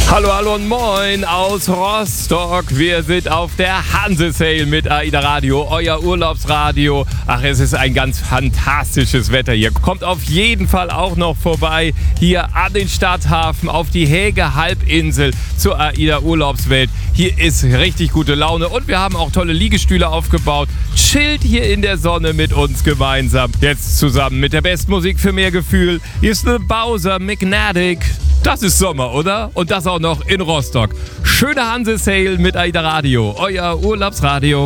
Hallo, hallo und moin aus Rostock. Wir sind auf der Hanse-Sale mit AIDA Radio, euer Urlaubsradio. Ach, es ist ein ganz fantastisches Wetter hier. Kommt auf jeden Fall auch noch vorbei hier an den Stadthafen, auf die Häge-Halbinsel zur AIDA Urlaubswelt. Hier ist richtig gute Laune und wir haben auch tolle Liegestühle aufgebaut. Chillt hier in der Sonne mit uns gemeinsam. Jetzt zusammen mit der Bestmusik für mehr Gefühl. Hier ist eine Bowser Magnetic. Das ist Sommer, oder? Und das auch noch in Rostock. Schöne Hanse-Sale mit AIDA Radio, euer Urlaubsradio.